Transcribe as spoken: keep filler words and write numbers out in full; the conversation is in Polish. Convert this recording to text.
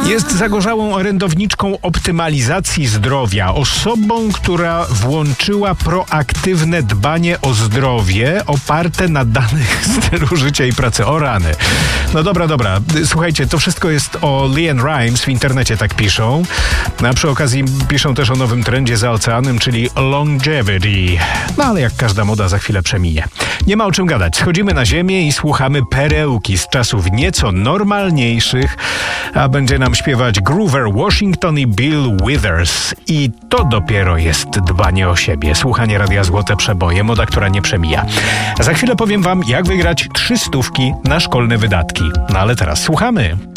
Jest zagorzałą orędowniczką optymalizacji zdrowia, osobą, która włączyła proaktywne dbanie o zdrowie oparte na danych stylu życia i pracy. O rany. No dobra, dobra. Słuchajcie, to wszystko jest o LeAnn Rimes, w internecie tak piszą. A przy okazji piszą też o nowym trendzie za oceanem, czyli longevity. No ale jak każda moda za chwilę przeminie. Nie ma o czym gadać. Schodzimy na ziemię i słuchamy perełki z czasów nieco normalniejszych, a będzie nam śpiewać Grover Washington i Bill Withers. I to dopiero jest dbanie o siebie. Słuchanie Radia Złote Przeboje, moda, która nie przemija. Za chwilę powiem wam, jak wygrać trzy stówki na szkolne wydatki. No ale teraz słuchamy.